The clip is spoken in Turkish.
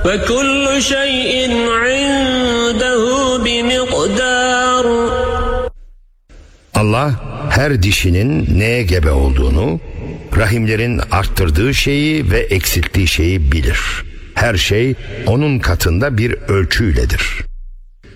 وَكُلُّ شَيْءٍ عِندَهُ بِمِقْدَارٍ. Allah her dişinin neye gebe olduğunu, rahimlerin arttırdığı şeyi ve eksilttiği şeyi bilir. Her şey onun katında bir ölçüyledir.